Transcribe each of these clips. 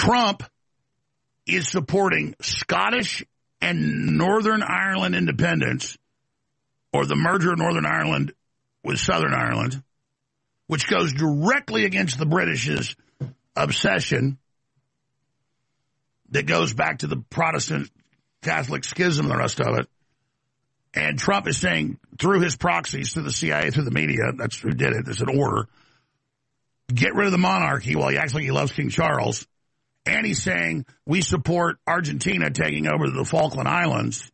Trump is supporting Scottish and Northern Ireland independence, or the merger of Northern Ireland with Southern Ireland, which goes directly against the British's obsession that goes back to the Protestant Catholic schism and the rest of it. And Trump is saying, through his proxies, through the CIA, through the media, that's who did it, there's an order, get rid of the monarchy while he acts like he loves King Charles. And he's saying, we support Argentina taking over the Falkland Islands.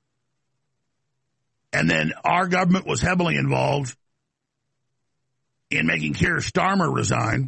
And then our government was heavily involved in making Keir Starmer resign.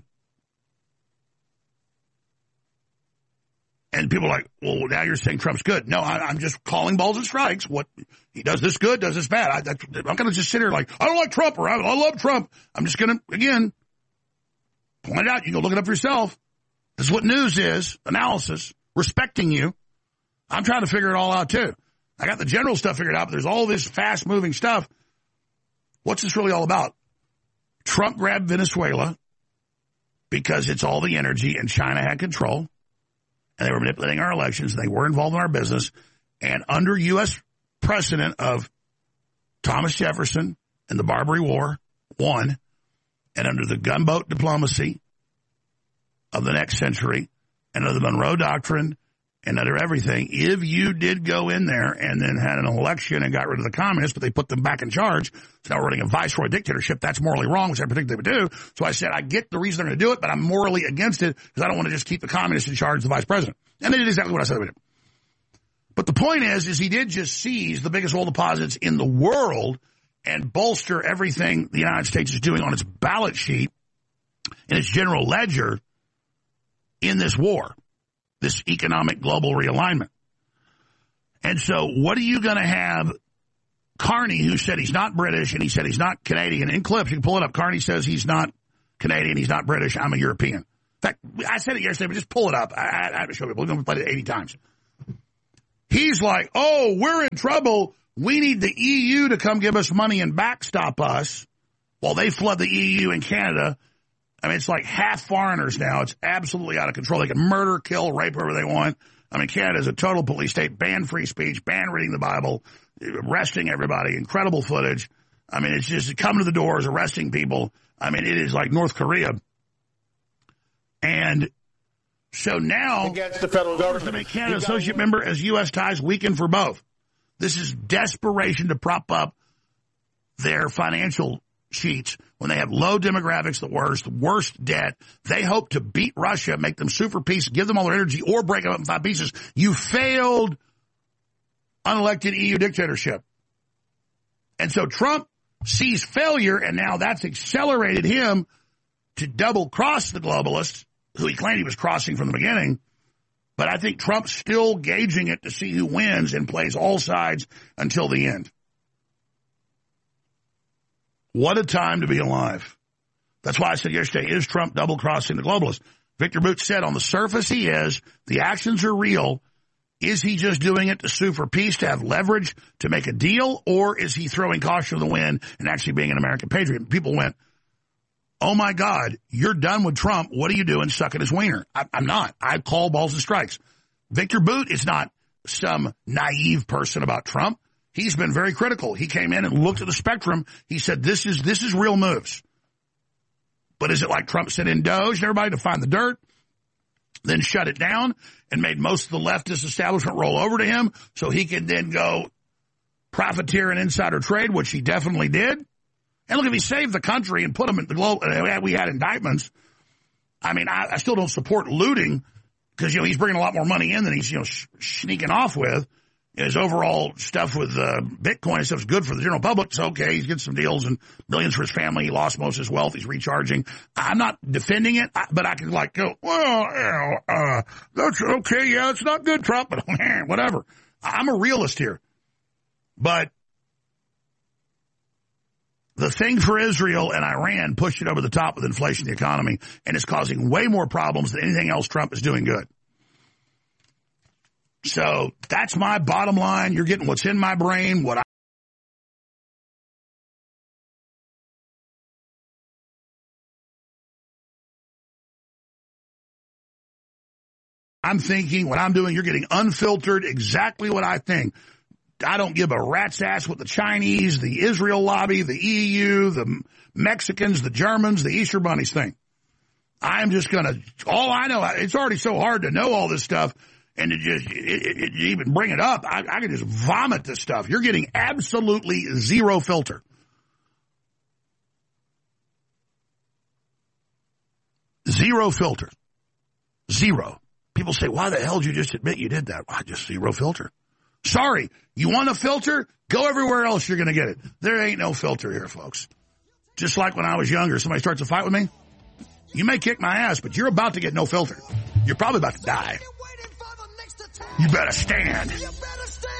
And people are like, well, now you're saying Trump's good. No, I'm just calling balls and strikes. What he does this good, does this bad. I'm going to just sit here like, I don't like Trump or I love Trump. I'm just going to, again, point it out. You can go look it up for yourself. This is what news is, analysis, respecting you. I'm trying to figure it all out, too. I got the general stuff figured out, but there's all this fast-moving stuff. What's this really all about? Trump grabbed Venezuela because it's all the energy, and China had control, and they were manipulating our elections, and they were involved in our business. And under U.S. precedent of Thomas Jefferson and the Barbary War, one, and under the gunboat diplomacy of the next century, and under the Monroe Doctrine, and under everything, if you did go in there and then had an election and got rid of the communists, but they put them back in charge, so now we're running a viceroy dictatorship, that's morally wrong, which I predicted they would do. So I said, I get the reason they're going to do it, but I'm morally against it because I don't want to just keep the communists in charge, the vice president. And they did exactly what I said they would do. But the point is he did just seize the biggest oil deposits in the world and bolster everything the United States is doing on its balance sheet in its general ledger in this war, this economic global realignment. And so what are you going to have Carney, who said he's not British and he said he's not Canadian, in clips, you can pull it up, Carney says he's not Canadian, he's not British, I'm a European. In fact, I said it yesterday, but just pull it up. I have to show people. We're going to play it 80 times. He's like, oh, we're in trouble. We need the EU to come give us money and backstop us while they flood the EU and Canada. I mean, it's like half foreigners now. It's absolutely out of control. They can murder, kill, rape whoever they want. I mean, Canada is a total police state. Ban free speech, ban reading the Bible, arresting everybody, incredible footage. I mean, it's just coming to the doors, arresting people. I mean, it is like North Korea. And so now, against the federal government, to make Canada associate member as U.S. ties weaken for both. This is desperation to prop up their financial sheets when they have low demographics, the worst debt. They hope to beat Russia, make them super peace, give them all their energy, or break them up in 5 pieces. You failed unelected EU dictatorship. And so Trump sees failure, and now that's accelerated him to double-cross the globalists, who he claimed he was crossing from the beginning. But I think Trump's still gauging it to see who wins and plays all sides until the end. What a time to be alive. That's why I said yesterday, is Trump double-crossing the globalists? Victor Boot said on the surface he is. The actions are real. Is he just doing it to sue for peace, to have leverage, to make a deal? Or is he throwing caution to the wind and actually being an American patriot? And people went, oh, my God, you're done with Trump. What are you doing sucking his wiener? I'm not. I call balls and strikes. Victor Boot is not some naive person about Trump. He's been very critical. He came in and looked at the spectrum. He said, this is real moves. But is it like Trump sent in Doge and everybody to find the dirt, then shut it down and made most of the leftist establishment roll over to him so he could then go profiteer and insider trade, which he definitely did? And look, if he saved the country and put them in the globe, we had indictments. I mean, I still don't support looting because, he's bringing a lot more money in than he's, sneaking off with. His overall stuff with Bitcoin and stuff is good for the general public. It's okay. He's getting some deals and millions for his family. He lost most of his wealth. He's recharging. I'm not defending it, but I can go, well, that's okay. Yeah, it's not good, Trump, but whatever. I'm a realist here. But the thing for Israel and Iran pushed it over the top with inflation in the economy, and it's causing way more problems than anything else Trump is doing good. So that's my bottom line. You're getting what's in my brain, what I'm thinking what I'm doing, you're getting unfiltered, exactly what I think. I don't give a rat's ass what the Chinese, the Israel lobby, the EU, the Mexicans, the Germans, the Easter bunnies think. I'm just going to, all I know, it's already so hard to know all this stuff and to just even bring it up. I can just vomit this stuff. You're getting absolutely zero filter. Zero filter. Zero. People say, why the hell did you just admit you did that? Well, just zero filter. Sorry, you want a filter? Go everywhere else, you're going to get it. There ain't no filter here, folks. Just like when I was younger, somebody starts a fight with me. You may kick my ass, but you're about to get no filter. You're probably about to die. You better stand.